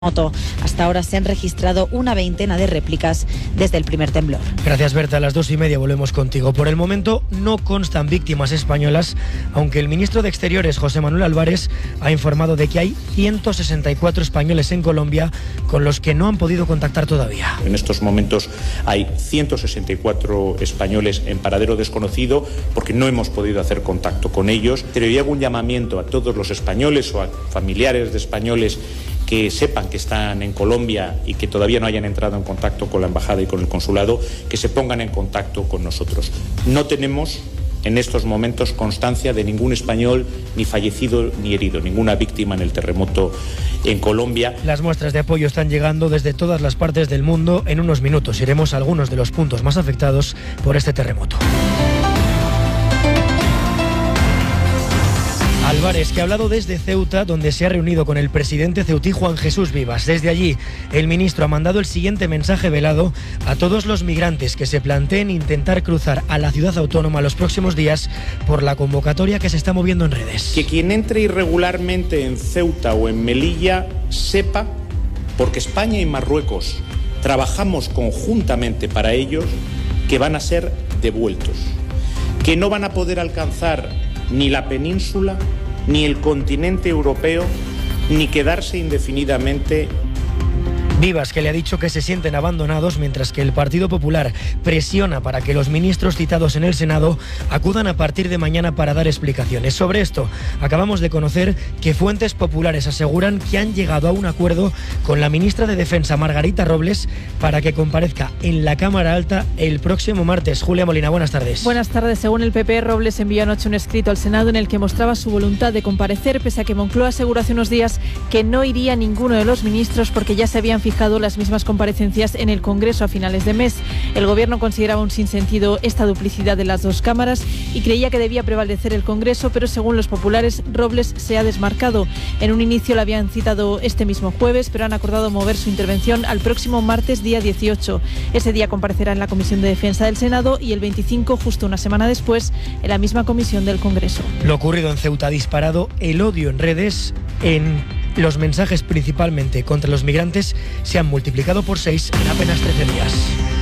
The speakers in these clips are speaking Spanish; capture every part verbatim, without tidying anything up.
Moto. Hasta ahora se han registrado una veintena de réplicas desde el primer temblor. Gracias, Berta. A las dos y media volvemos contigo. Por el momento no constan víctimas españolas, aunque el ministro de Exteriores, José Manuel Álvarez, ha informado de que hay ciento sesenta y cuatro españoles en Colombia con los que no han podido contactar todavía. En estos momentos hay ciento sesenta y cuatro españoles en paradero desconocido porque no hemos podido hacer contacto con ellos. Pero yo hago un llamamiento a todos los españoles o a familiares de españoles que sepan que están en Colombia y que todavía no hayan entrado en contacto con la embajada y con el consulado, que se pongan en contacto con nosotros. No tenemos en estos momentos constancia de ningún español ni fallecido ni herido, ninguna víctima en el terremoto en Colombia. Las muestras de apoyo están llegando desde todas las partes del mundo. En unos minutos iremos a algunos de los puntos más afectados por este terremoto. Álvarez, que ha hablado desde Ceuta, donde se ha reunido con el presidente ceutí Juan Jesús Vivas. Desde allí, el ministro ha mandado el siguiente mensaje velado a todos los migrantes que se planteen intentar cruzar a la ciudad autónoma los próximos días por la convocatoria que se está moviendo en redes. Que quien entre irregularmente en Ceuta o en Melilla sepa, porque España y Marruecos trabajamos conjuntamente para ellos, que van a ser devueltos, que no van a poder alcanzar ni la península, ni el continente europeo, ni quedarse indefinidamente. Vivas, que le ha dicho que se sienten abandonados, mientras que el Partido Popular presiona para que los ministros citados en el Senado acudan a partir de mañana para dar explicaciones. Sobre esto, acabamos de conocer que fuentes populares aseguran que han llegado a un acuerdo con la ministra de Defensa, Margarita Robles, para que comparezca en la Cámara Alta el próximo martes. Julia Molina, buenas tardes. Buenas tardes. Según el P P, Robles envió anoche un escrito al Senado en el que mostraba su voluntad de comparecer, pese a que Moncloa aseguró hace unos días que no iría ninguno de los ministros porque ya se habían fijado las mismas comparecencias en el Congreso a finales de mes. El Gobierno consideraba un sinsentido esta duplicidad de las dos cámaras y creía que debía prevalecer el Congreso, pero según los populares, Robles se ha desmarcado. En un inicio la habían citado este mismo jueves, pero han acordado mover su intervención al próximo martes, día dieciocho. Ese día comparecerá en la Comisión de Defensa del Senado y el veinticinco, justo una semana después, en la misma comisión del Congreso. Lo ocurrido en Ceuta ha disparado el odio en redes. En los mensajes principalmente contra los migrantes se han multiplicado por seis en apenas trece días.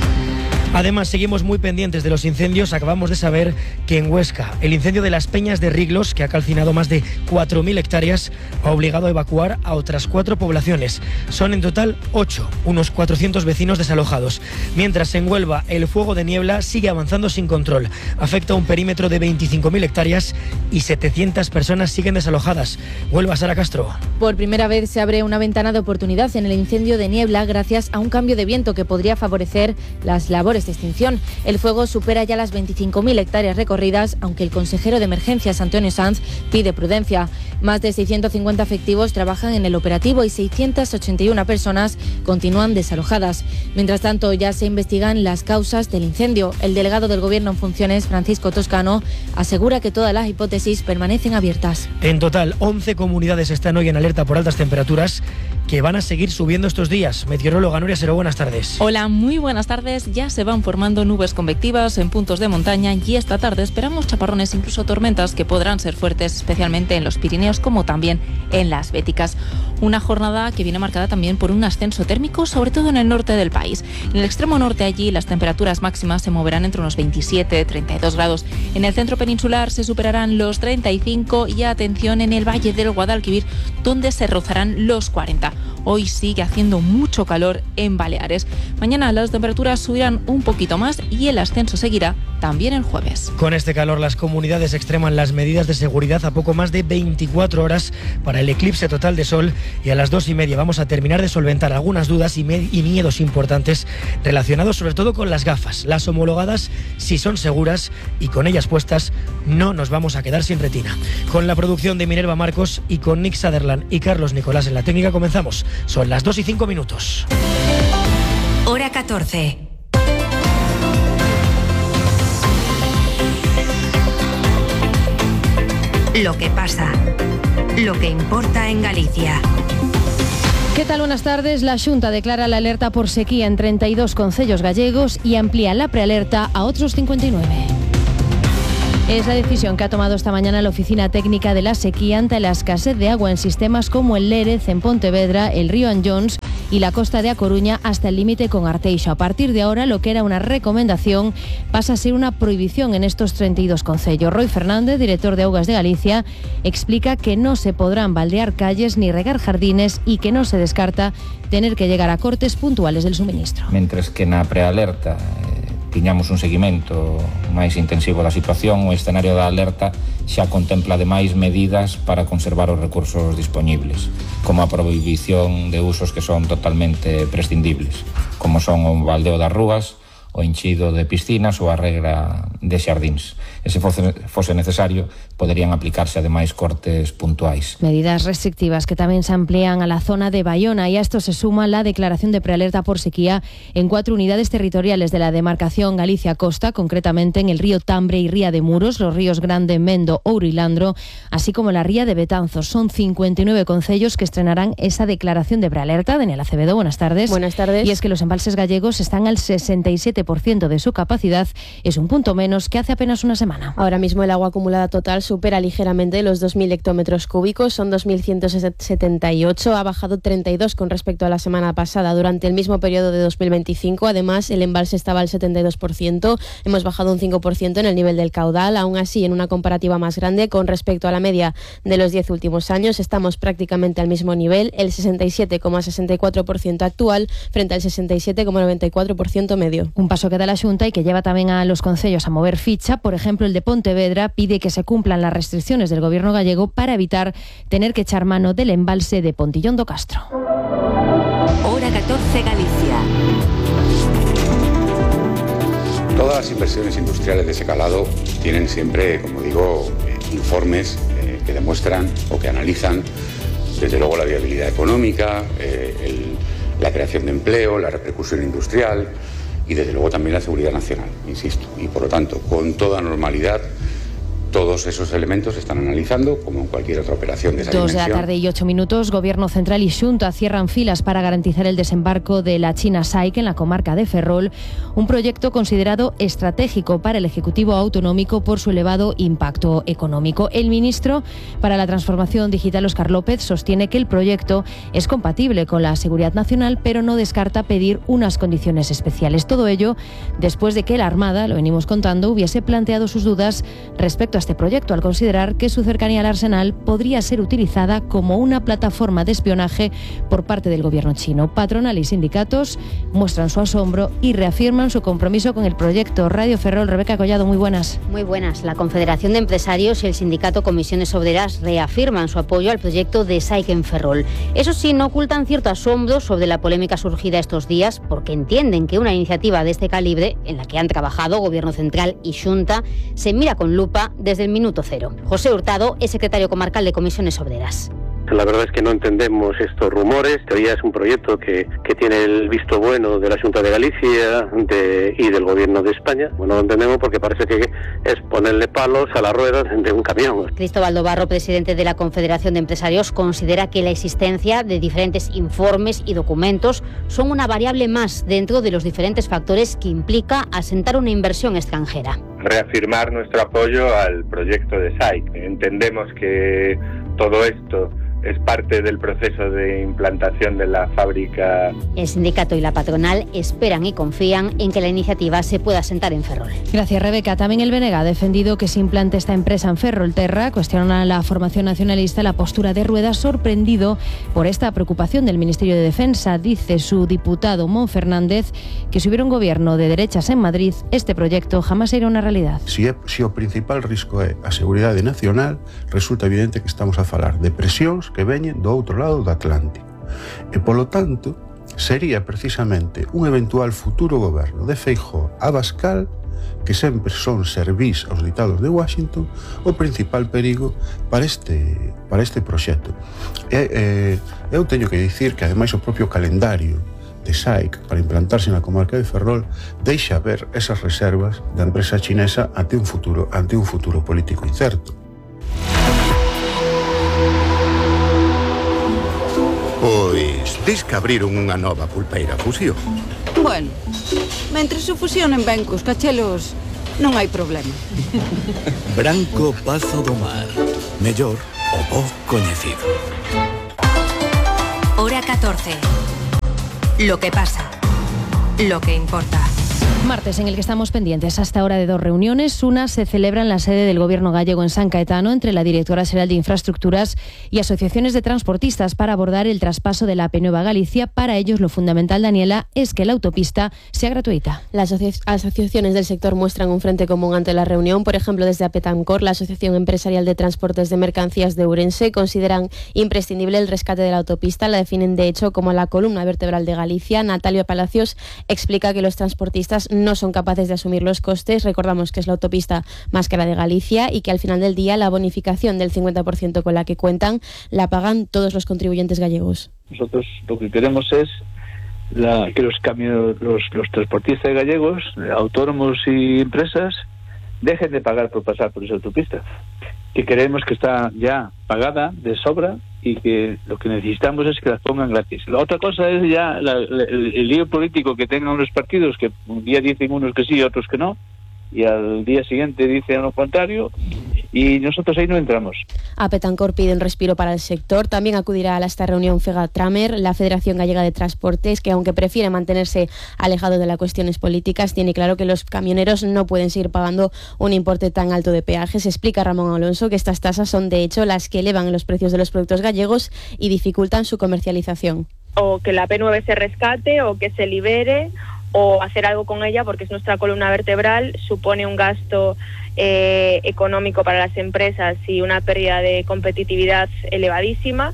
Además, seguimos muy pendientes de los incendios. Acabamos de saber que en Huesca el incendio de las Peñas de Riglos, que ha calcinado más de cuatro mil hectáreas, ha obligado a evacuar a otras cuatro poblaciones. Son en total ocho, unos cuatrocientos vecinos desalojados. Mientras en Huelva el fuego de niebla sigue avanzando sin control. Afecta a un perímetro de veinticinco mil hectáreas y setecientas personas siguen desalojadas. Huelva, Sara Castro. Por primera vez se abre una ventana de oportunidad en el incendio de niebla gracias a un cambio de viento que podría favorecer las labores de extinción. El fuego supera ya las veinticinco mil hectáreas recorridas, aunque el consejero de Emergencias, Antonio Sanz, pide prudencia. Más de seiscientos cincuenta efectivos trabajan en el operativo y seiscientas ochenta y una personas continúan desalojadas. Mientras tanto, ya se investigan las causas del incendio. El delegado del Gobierno en funciones, Francisco Toscano, asegura que todas las hipótesis permanecen abiertas. En total, once comunidades están hoy en alerta por altas temperaturas que van a seguir subiendo estos días. Meteoróloga Nuria Seró, buenas tardes. Hola, muy buenas tardes. Ya se van formando nubes convectivas en puntos de montaña y esta tarde esperamos chaparrones, incluso tormentas, que podrán ser fuertes, especialmente en los Pirineos como también en las Béticas. Una jornada que viene marcada también por un ascenso térmico, sobre todo en el norte del país. En el extremo norte, allí las temperaturas máximas se moverán entre unos veintisiete y treinta y dos grados. En el centro peninsular se superarán los treinta y cinco y atención en el valle del Guadalquivir, donde se rozarán los cuarenta. Hoy sigue haciendo mucho calor en Baleares. Mañana las temperaturas subirán un poquito más y el ascenso seguirá también el jueves. Con este calor, las comunidades extreman las medidas de seguridad a poco más de veinticuatro horas para el eclipse total de sol, y a las dos y media vamos a terminar de solventar algunas dudas y, y miedos importantes relacionados sobre todo con las gafas. Las homologadas sí son seguras y con ellas puestas no nos vamos a quedar sin retina. Con la producción de Minerva Marcos y con Nick Sutherland y Carlos Nicolás en la técnica comenzamos. Son las dos y cinco minutos. Hora catorce. Lo que pasa, lo que importa en Galicia. ¿Qué tal? Buenas tardes. La Xunta declara la alerta por sequía en treinta y dos concellos gallegos y amplía la prealerta a otros cincuenta y nueve. Es la decisión que ha tomado esta mañana la Oficina Técnica de la Sequía ante la escasez de agua en sistemas como el Lérez, en Pontevedra, el río Anllóns y la costa de A Coruña hasta el límite con Arteixo. A partir de ahora, lo que era una recomendación pasa a ser una prohibición en estos treinta y dos concellos. Roy Fernández, director de Augas de Galicia, explica que no se podrán baldear calles ni regar jardines y que no se descarta tener que llegar a cortes puntuales del suministro. Mentres que na prealerta eh, tiñamos un seguimento máis intensivo da situación, o escenario da alerta xa contempla ademais medidas para conservar os recursos dispoñibles, como a prohibición de usos que son totalmente prescindibles, como son o baldeo das rúas, o enchido de piscinas ou a regra de xardíns. E se fose, fose necesario, poderían aplicarse ademais cortes puntuais. Medidas restrictivas que también se amplían a la zona de Bayona, y a esto se suma la declaración de prealerta por sequía en cuatro unidades territoriales de la demarcación Galicia-Costa, concretamente en el río Tambre y Ría de Muros, los ríos Grande, Mendo, Ouro y Landro, así como la Ría de Betanzos. Son cincuenta y nueve concellos que estrenarán esa declaración de prealerta. Daniela Acevedo, buenas tardes. Buenas tardes. Y es que los embalses gallegos están al sesenta y siete por ciento de su capacidad, es un punto menos que hace apenas una semana. Ahora mismo el agua acumulada total supera ligeramente los dos mil hectómetros cúbicos, son dos mil ciento setenta y ocho, ha bajado treinta y dos con respecto a la semana pasada. Durante el mismo periodo de dos mil veinticinco, además, el embalse estaba al setenta y dos por ciento, hemos bajado un cinco por ciento en el nivel del caudal. Aún así, en una comparativa más grande con respecto a la media de los diez últimos años, estamos prácticamente al mismo nivel, el sesenta y siete coma sesenta y cuatro por ciento actual frente al sesenta y siete coma noventa y cuatro por ciento medio. Un paso que da la Xunta y que lleva también a los concellos a mover ficha. Por ejemplo, el de Pontevedra pide que se cumplan las restricciones del gobierno gallego para evitar tener que echar mano del embalse de Pontillón do Castro. Hora catorce Galicia. Todas las inversiones industriales de ese calado tienen siempre, como digo, eh, informes eh, que demuestran o que analizan, desde luego, la viabilidad económica, eh, el, la creación de empleo, la repercusión industrial y, desde luego, también la seguridad nacional, insisto. Y, por lo tanto, con toda normalidad, todos esos elementos se están analizando como en cualquier otra operación de esa Dos dimensión. de la tarde y ocho minutos. Gobierno Central y Xunta cierran filas para garantizar el desembarco de la China SAIC en la comarca de Ferrol, un proyecto considerado estratégico para el Ejecutivo Autonómico por su elevado impacto económico. El ministro para la Transformación Digital, Óscar López, sostiene que el proyecto es compatible con la seguridad nacional, pero no descarta pedir unas condiciones especiales. Todo ello después de que la Armada, lo venimos contando, hubiese planteado sus dudas respecto a este proyecto, al considerar que su cercanía al arsenal podría ser utilizada como una plataforma de espionaje por parte del gobierno chino. Patronal y sindicatos muestran su asombro y reafirman su compromiso con el proyecto. Radio Ferrol, Rebeca Collado, muy buenas. Muy buenas. La Confederación de Empresarios y el sindicato Comisiones Obreras reafirman su apoyo al proyecto de SAIC en Ferrol. Eso sí, no ocultan cierto asombro sobre la polémica surgida estos días, porque entienden que una iniciativa de este calibre, en la que han trabajado Gobierno Central y Xunta, se mira con lupa desde el minuto cero. José Hurtado es secretario comarcal de Comisiones Obreras. La verdad es que no entendemos estos rumores. Todavía es un proyecto que, que tiene el visto bueno de la Xunta de Galicia de, y del Gobierno de España. Bueno, lo entendemos porque parece que es ponerle palos a las ruedas de un camión. Cristóbal Dobarro, presidente de la Confederación de Empresarios, considera que la existencia de diferentes informes y documentos son una variable más dentro de los diferentes factores que implica asentar una inversión extranjera. Reafirmar nuestro apoyo al proyecto de SAIC. Entendemos que todo esto es parte del proceso de implantación de la fábrica. El sindicato y la patronal esperan y confían en que la iniciativa se pueda asentar en Ferrol. Gracias, Rebeca. También el B N G ha defendido que se implante esta empresa en Ferrolterra. Cuestiona a la formación nacionalista la postura de Rueda, sorprendido por esta preocupación del Ministerio de Defensa. Dice su diputado Mon Fernández que si hubiera un gobierno de derechas en Madrid, este proyecto jamás sería una realidad. Si, é, si o principal risco é a seguridade nacional, resulta evidente que estamos a falar de presións que veñen do outro lado do Atlántico. E, polo tanto, sería precisamente un eventual futuro goberno de Feijóo a Abascal, que sempre son servís aos ditados de Washington, o principal perigo para este, para este proxecto. E, eh, eu teño que dicir que, ademais, o propio calendario de SAIC para implantarse na comarca de Ferrol deixa ver esas reservas da empresa chinesa ante un futuro, ante un futuro político incerto. Pois, dis que abriron unha nova pulpeira fusión. Bueno, mentre se fusionen ben cos cachelos, non hai problema. Branco Pazo do Mar, mellor o bo coñecido. Hora catorce. Lo que pasa, lo que importa. Martes en el que estamos pendientes hasta ahora de dos reuniones. Una se celebra en la sede del Gobierno gallego en San Caetano entre la Directora Xeral de Infraestructuras y asociaciones de transportistas para abordar el traspaso de la A P Nueva Galicia. Para ellos lo fundamental, Daniela, es que la autopista sea gratuita. Las asoci- asociaciones del sector muestran un frente común ante la reunión. Por ejemplo, desde Apetancor, la Asociación Empresarial de Transportes de Mercancías de Ourense, consideran imprescindible el rescate de la autopista. La definen, de hecho, como la columna vertebral de Galicia. Natalia Palacios explica que los transportistas no son capaces de asumir los costes. Recordamos que es la autopista más cara de Galicia y que al final del día la bonificación del cincuenta por ciento con la que cuentan la pagan todos los contribuyentes gallegos. Nosotros lo que queremos es la, que los, camiones, los, los transportistas gallegos, autónomos y empresas, dejen de pagar por pasar por esa autopista, que creemos que está ya pagada de sobra y que lo que necesitamos es que las pongan gratis. La otra cosa es ya la, la, el, el lío político que tengan los partidos, que un día dicen unos que sí y otros que no, y al día siguiente dicen lo contrario, y nosotros ahí no entramos. Apetancor pide un respiro para el sector. También acudirá a esta reunión Fegatramer, la Federación Gallega de Transportes, que aunque prefiere mantenerse alejado de las cuestiones políticas, tiene claro que los camioneros no pueden seguir pagando un importe tan alto de peajes. Explica Ramón Alonso que estas tasas son de hecho las que elevan los precios de los productos gallegos y dificultan su comercialización. O que la A P nueve se rescate o que se libere, o hacer algo con ella, porque es nuestra columna vertebral, supone un gasto eh, económico para las empresas y una pérdida de competitividad elevadísima.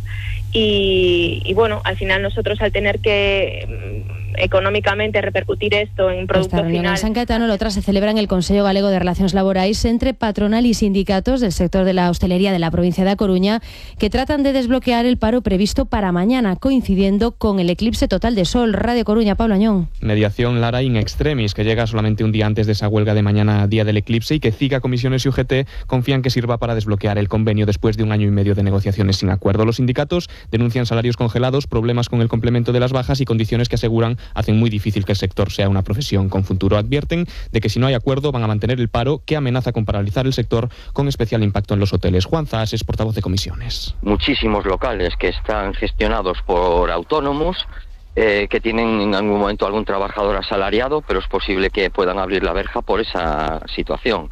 Y, y bueno, al final nosotros, al tener que económicamente repercutir esto en producto Esta final... en San Caetano, la otra se celebra en el Consello Galego de Relacións Laborais entre patronal y sindicatos del sector de la hostelería de la provincia de A Coruña, que tratan de desbloquear el paro previsto para mañana, coincidiendo con el eclipse total de sol. Radio Coruña, Pablo Añón. Mediación Lara in extremis, que llega solamente un día antes de esa huelga de mañana, día del eclipse, y que CIGA, Comisiones y U G T confían que sirva para desbloquear el convenio después de un año y medio de negociaciones sin acuerdo. Los sindicatos denuncian salarios congelados, problemas con el complemento de las bajas y condiciones que aseguran hacen muy difícil que el sector sea una profesión con futuro. Advierten de que si no hay acuerdo van a mantener el paro, que amenaza con paralizar el sector, con especial impacto en los hoteles. Juan Zas es portavoz de Comisiones. Muchísimos locales que están gestionados por autónomos, eh, que tienen en algún momento algún trabajador asalariado, pero es posible que puedan abrir la verja por esa situación.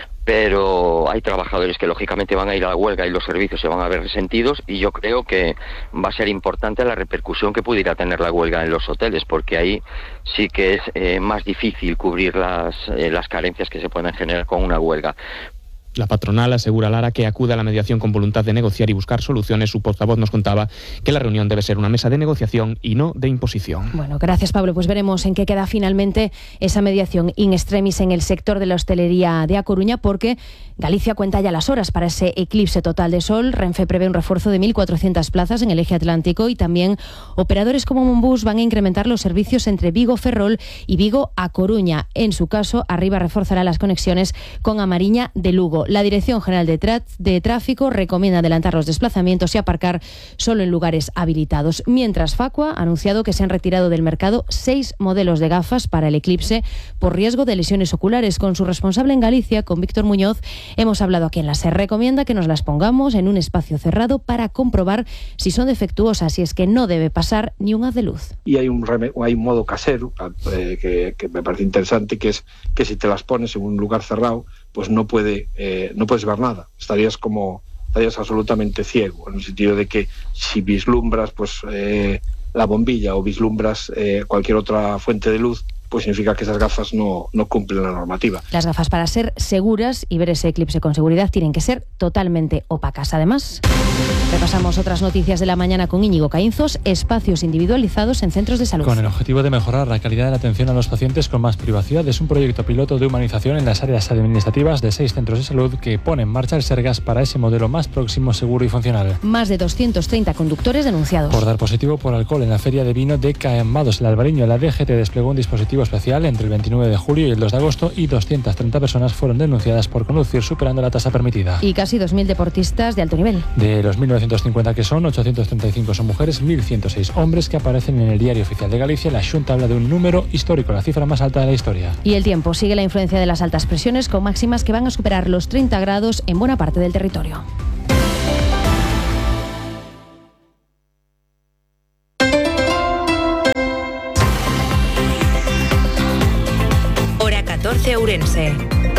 Pero hay trabajadores que lógicamente van a ir a la huelga y los servicios se van a ver resentidos, y yo creo que va a ser importante la repercusión que pudiera tener la huelga en los hoteles, porque ahí sí que es eh, más difícil cubrir las, eh, las carencias que se pueden generar con una huelga. La patronal asegura a Lara que acude a la mediación con voluntad de negociar y buscar soluciones. Su portavoz nos contaba que la reunión debe ser una mesa de negociación y no de imposición. Bueno, gracias, Pablo. Pues veremos en qué queda finalmente esa mediación in extremis en el sector de la hostelería de A Coruña, porque Galicia cuenta ya las horas para ese eclipse total de sol. Renfe prevé un refuerzo de mil cuatrocientas plazas en el eje atlántico, y también operadores como Monbus van a incrementar los servicios entre Vigo-Ferrol y Vigo-A Coruña. En su caso, Arriba reforzará las conexiones con A Mariña de Lugo. La Dirección General de, Tra- de Tráfico recomienda adelantar los desplazamientos y aparcar solo en lugares habilitados. Mientras, Facua ha anunciado que se han retirado del mercado seis modelos de gafas para el eclipse por riesgo de lesiones oculares. Con su responsable en Galicia, con Víctor Muñoz, hemos hablado aquí en la SER. Recomienda que nos las pongamos en un espacio cerrado para comprobar si son defectuosas, y es que no debe pasar ni un haz de luz. Y hay un, reme- hay un modo casero eh, que, que me parece interesante, que es que si te las pones en un lugar cerrado, pues no puede eh, no puedes ver nada, estarías como estarías absolutamente ciego, en el sentido de que si vislumbras pues eh, la bombilla o vislumbras eh, cualquier otra fuente de luz, pues significa que esas gafas no, no cumplen la normativa. Las gafas, para ser seguras y ver ese eclipse con seguridad, tienen que ser totalmente opacas. Además, repasamos otras noticias de la mañana con Íñigo Caínzos: espacios individualizados en centros de salud. Con el objetivo de mejorar la calidad de la atención a los pacientes con más privacidad, es un proyecto piloto de humanización en las áreas administrativas de seis centros de salud que pone en marcha el Sergas para ese modelo más próximo, seguro y funcional. Más de doscientos treinta conductores denunciados por dar positivo por alcohol en la feria de vino de Caemados, el Albariño. La D G T desplegó un dispositivo operativo especial entre el veintinueve de julio y el dos de agosto y doscientas treinta personas fueron denunciadas por conducir superando la tasa permitida. Y casi dos mil deportistas de alto nivel. De los mil novecientos cincuenta que son, ochocientos treinta y cinco son mujeres, mil ciento seis hombres que aparecen en el Diario Oficial de Galicia. La Xunta habla de un número histórico, la cifra más alta de la historia. Y el tiempo sigue la influencia de las altas presiones con máximas que van a superar los treinta grados en buena parte del territorio. Hora catorce Ourense.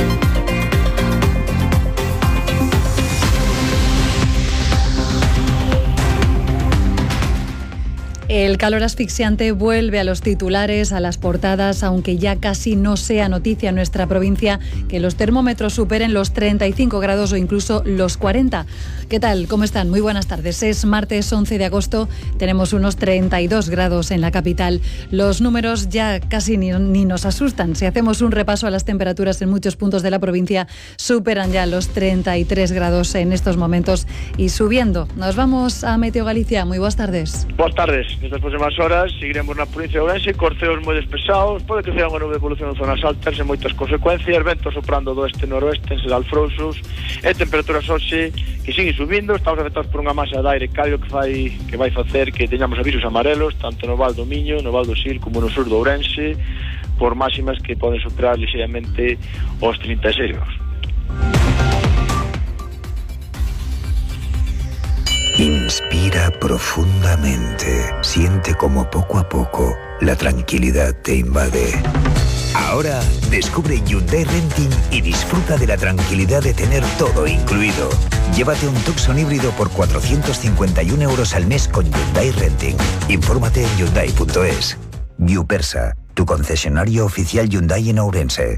El calor asfixiante vuelve a los titulares, a las portadas, aunque ya casi no sea noticia en nuestra provincia que los termómetros superen los treinta y cinco grados o incluso los cuarenta. ¿Qué tal? ¿Cómo están? Muy buenas tardes. Es martes once de agosto, tenemos unos treinta y dos grados en la capital. Los números ya casi ni, ni nos asustan. Si hacemos un repaso a las temperaturas en muchos puntos de la provincia, superan ya los treinta y tres grados en estos momentos y subiendo. Nos vamos a Meteo Galicia. Muy buenas tardes. Buenas tardes. Nestas próximas horas seguiremos na provincia de Ourense con ceos moi despesados, pode que sea unha nube de evolución en zonas altas e moitas consecuencias, ventos soprando do este noroeste en Sedalfrouxos e temperaturas hoxe que siguen subindo. Estamos afectados por unha masa de aire cálido que vai que vai facer que teñamos avisos amarelos tanto no Val do Miño, no Val do Sil como no sur do Ourense por máximas que poden superar ligeiramente os trinta e seis grados. Inspira profundamente. Siente como poco a poco la tranquilidad te invade. Ahora descubre Hyundai Renting y disfruta de la tranquilidad de tener todo incluido. Llévate un Tucson híbrido por cuatrocientos cincuenta y un euros al mes con Hyundai Renting. Infórmate en hyundai punto es. Yupersa, tu concesionario oficial Hyundai en Ourense.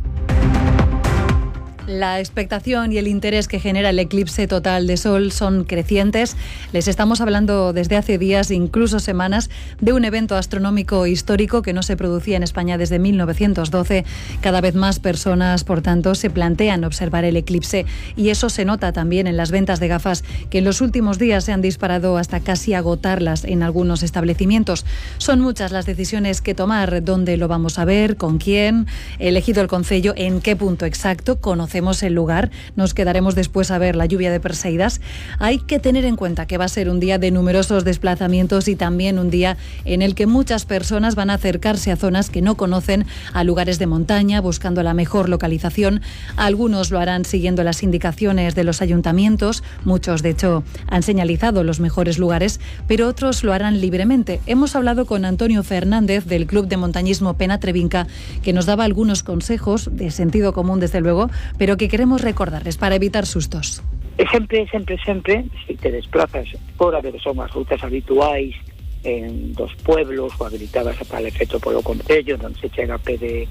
La expectación y el interés que genera el eclipse total de sol son crecientes. Les estamos hablando desde hace días, incluso semanas, de un evento astronómico histórico que no se producía en España desde mil novecientos doce. Cada vez más personas, por tanto, se plantean observar el eclipse y eso se nota también en las ventas de gafas que en los últimos días se han disparado hasta casi agotarlas en algunos establecimientos. Son muchas las decisiones que tomar, dónde lo vamos a ver, con quién, elegido el concello, en qué punto exacto, conocemos el lugar, nos quedaremos después a ver la lluvia de Perseidas. Hay que tener en cuenta que va a ser un día de numerosos desplazamientos y también un día en el que muchas personas van a acercarse a zonas que no conocen, a lugares de montaña, buscando la mejor localización. Algunos lo harán siguiendo las indicaciones de los ayuntamientos, muchos de hecho han señalizado los mejores lugares, pero otros lo harán libremente. Hemos hablado con Antonio Fernández del Club de Montañismo Penatrevinca, que nos daba algunos consejos de sentido común desde luego, pero que queremos recordarles para evitar sustos. Sempre, sempre, sempre, se te desplazas fora de que son as rutas habituais en dos pueblos ou habilitadas para el efecto polo concello, onde se chega a pé de,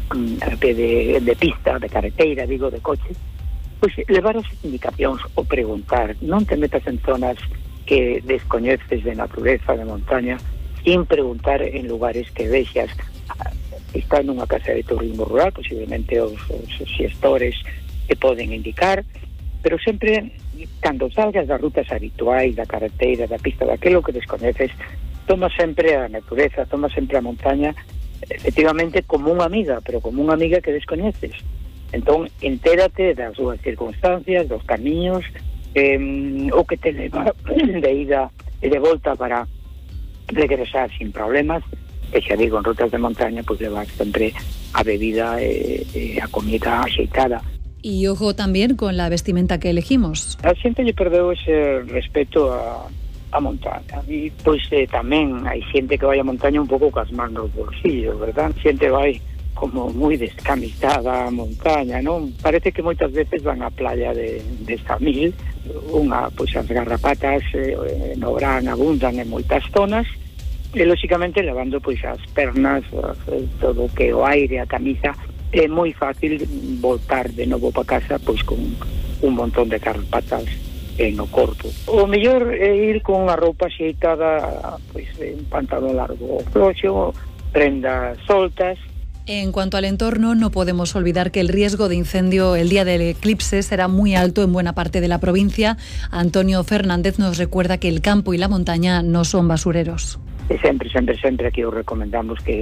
a pé de, de pista, de carreteira, digo, de coche, pois levar as indicacións ou preguntar, non te metas en zonas que descoñeces de natureza, de montaña, sin preguntar en lugares que vexas. Está nunha casa de turismo rural, posiblemente os, os, os xestores que poden indicar, pero sempre, cando salgas das rutas habituais, da carreteira, da pista, daquilo que descoñeces, toma sempre a natureza, toma sempre a montaña, efectivamente como unha amiga, pero como unha amiga que descoñeces. Entón, entérate das súas circunstancias, dos camiños, eh, o que te leva de ida e de volta para regresar sin problemas. E xa digo, en rutas de montaña, pois levar sempre a bebida e, e a comida axeitada. Y ojo también con la vestimenta que elegimos. A xente lle perdeu ese respeto a, a montaña. E pois eh, tamén hai xente que vai a montaña un pouco cas mans nos bolsillos, verdad? Xente vai como moi descamisada a montaña, non? Parece que moitas veces van á playa de, de Samil, unha, pois as garrapatas eh, no verán abundan en moitas zonas, e lóxicamente levando pois as pernas, todo o que o aire, a camisa, é moi fácil voltar de novo para casa pois con un montón de carpatas en o corpo. O mellor é ir con a roupa xeitada, pois un pantalón largo floxo, prendas soltas. En cuanto al entorno, no podemos olvidar que el riesgo de incendio el día del eclipse será muy alto en buena parte de la provincia. Antonio Fernández nos recuerda que el campo y la montaña no son basureros. E sempre, sempre, sempre aquí os recomendamos que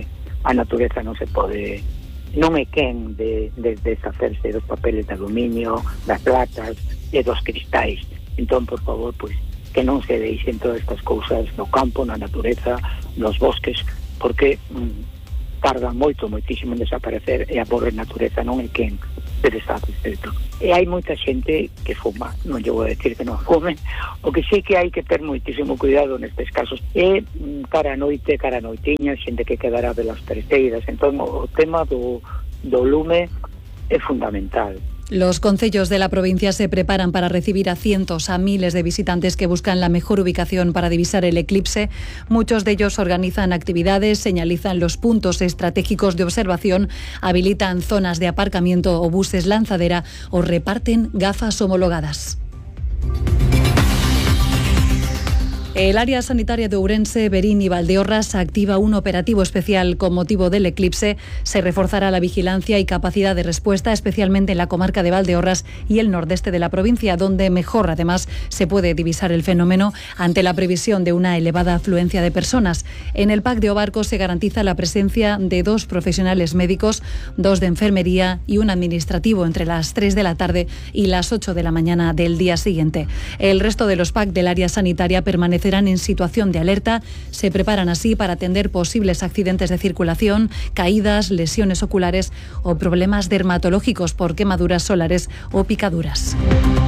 a natureza non se pode, non é quen de, de, de deshacerse dos papeles de aluminio, das latas e dos cristais. Entón, por favor, pois, que non se deixen todas estas cousas no campo, na natureza, nos bosques, porque mm, tardan moito, moitísimo en desaparecer, e a pobre natureza non é quen de deshacerse. E hai moita xente que fuma, non lle vou decir que non fume, o que sí que hai que ter moitísimo cuidado nestes casos é cara a noite, cara a noitiña, xente que quedará de las terceiras. Entón o tema do, do lume é fundamental. Los concellos de la provincia se preparan para recibir a cientos, a miles de visitantes que buscan la mejor ubicación para divisar el eclipse. Muchos de ellos organizan actividades, señalizan los puntos estratégicos de observación, habilitan zonas de aparcamiento o buses lanzadera o reparten gafas homologadas. El área sanitaria de Ourense, Verín y Valdeorras activa un operativo especial con motivo del eclipse. Se reforzará la vigilancia y capacidad de respuesta, especialmente en la comarca de Valdeorras y el nordeste de la provincia, donde mejor además se puede divisar el fenómeno ante la previsión de una elevada afluencia de personas. En el P A C de Obarco se garantiza la presencia de dos profesionales médicos, dos de enfermería y un administrativo entre las tres de la tarde y las ocho de la mañana del día siguiente. El resto de los P A C del área sanitaria permanecen en situación de alerta. Se preparan así para atender posibles accidentes de circulación, caídas, lesiones oculares o problemas dermatológicos por quemaduras solares o picaduras.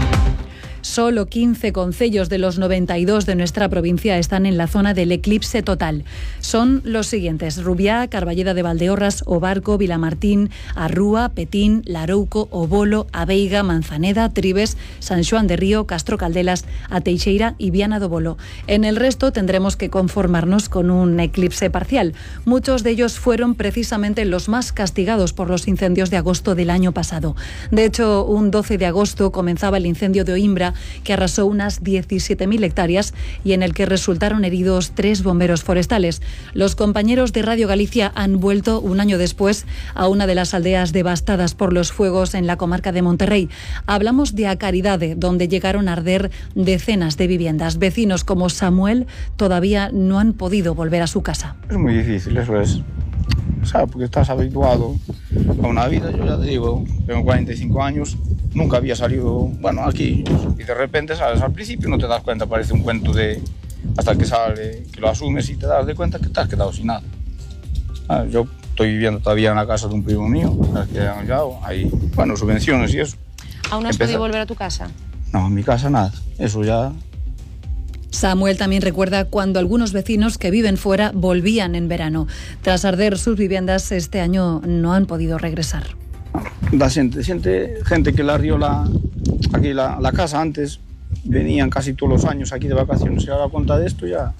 Solo quince concellos de los noventa y dos de nuestra provincia están en la zona del eclipse total. Son los siguientes: Rubiá, Carballeda de Valdeorras, Obarco, Vilamartín, Arrúa, Petín, Larouco, Obolo, Abeiga, Manzaneda, Tribes, San Xoán de Río, Castro Caldelas, A Teixeira y Viana do Bolo. En el resto tendremos que conformarnos con un eclipse parcial. Muchos de ellos fueron precisamente los más castigados por los incendios de agosto del año pasado. De hecho, un doce de agosto comenzaba el incendio de Oimbra, que arrasó unas diecisiete mil hectáreas y en el que resultaron heridos tres bomberos forestales. Los compañeros de Radio Galicia han vuelto un año después a una de las aldeas devastadas por los fuegos en la comarca de Monterrey. Hablamos de A Caridade, donde llegaron a arder decenas de viviendas. Vecinos como Samuel todavía no han podido volver a su casa. Es muy difícil, eso es. ¿Sabes? Porque estás habituado a una vida. Yo ya te digo, tengo cuarenta y cinco años, nunca había salido, bueno, aquí, y de repente, ¿sabes? Al principio no te das cuenta, parece un cuento de... hasta que sale, que lo asumes y te das de cuenta que te has quedado sin nada. ¿Sabes? Yo estoy viviendo todavía en la casa de un primo mío, que han llegado, hay, bueno, subvenciones y eso. ¿Aún no has podido volver a tu casa? No, en mi casa nada, eso ya... Samuel también recuerda cuando algunos vecinos que viven fuera volvían en verano. Tras arder sus viviendas, este año no han podido regresar. Da gente, gente, gente que la ardió la, aquí la, la casa antes, venían casi todos los años aquí de vacaciones, se da cuenta de esto ya,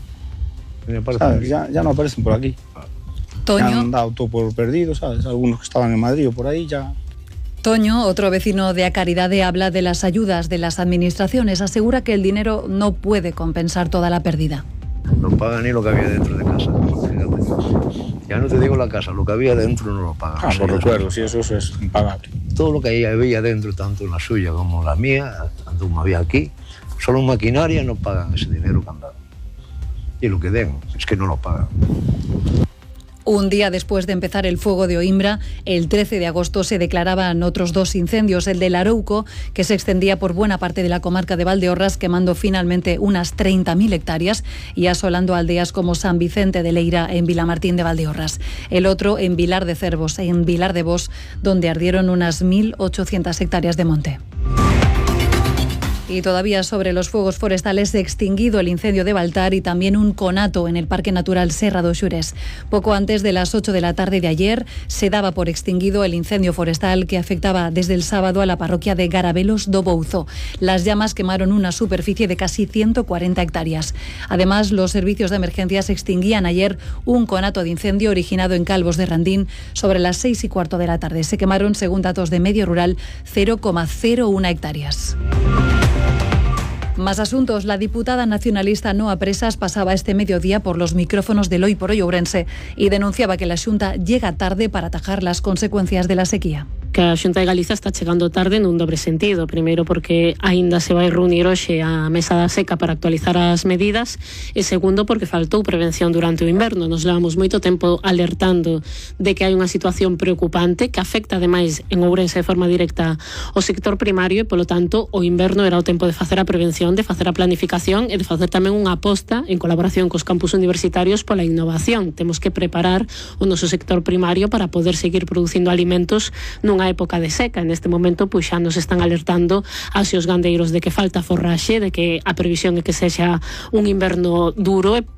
¿sabes? Ya, ya no aparecen por aquí. Toño. Ya han dado todo por perdido, ¿sabes? Algunos que estaban en Madrid o por ahí ya... Toño, otro vecino de A Caridade, habla de las ayudas de las administraciones. Asegura que el dinero no puede compensar toda la pérdida. No pagan ni lo que había dentro de casa. Ya no te digo la casa, lo que había dentro no lo pagan. Ah, lo recuerdo, sí, eso, eso es impagable. Todo lo que había dentro, tanto en la suya como en la mía, tanto como había aquí, solo en maquinaria no pagan ese dinero que han dado. Y lo que den, es que no lo pagan. Un día después de empezar el fuego de Oimbra, el trece de agosto se declaraban otros dos incendios, el de Larouco, que se extendía por buena parte de la comarca de Valdeorras, quemando finalmente unas treinta mil hectáreas y asolando aldeas como San Vicente de Leira en Vilamartín de Valdeorras. El otro en Vilar de Cervos, en Vilar de Bos, donde ardieron unas mil ochocientas hectáreas de monte. Y todavía sobre los fuegos forestales, extinguido el incendio de Baltar y también un conato en el Parque Natural Serra do Xurés. Poco antes de las ocho de la tarde de ayer se daba por extinguido el incendio forestal que afectaba desde el sábado a la parroquia de Garabelos do Bouzo. Las llamas quemaron una superficie de casi ciento cuarenta hectáreas. Además, los servicios de emergencias extinguían ayer un conato de incendio originado en Calvos de Randín sobre las seis y cuarto de la tarde. Se quemaron, según datos de Medio Rural, cero coma cero uno hectáreas. Más asuntos. La diputada nacionalista Noa Presas pasaba este mediodía por los micrófonos del Hoy por Hoy Ourense y denunciaba que la Xunta llega tarde para atajar las consecuencias de la sequía. que a Xunta de Galiza está chegando tarde nun dobre sentido. Primeiro porque aínda se vai reunir hoxe a mesa da seca para actualizar as medidas, e segundo porque faltou prevención durante o inverno. Nos levamos moito tempo alertando de que hai unha situación preocupante que afecta ademais en Ourense de forma directa ao sector primario, e polo tanto o inverno era o tempo de facer a prevención, de facer a planificación e de facer tamén unha aposta en colaboración cos campus universitarios pola innovación. Temos que preparar o noso sector primario para poder seguir producindo alimentos nunha época de seca. Neste momento pois xa nos están alertando aos gandeiros de que falta forraxe, de que a previsión é que sexa un inverno duro, e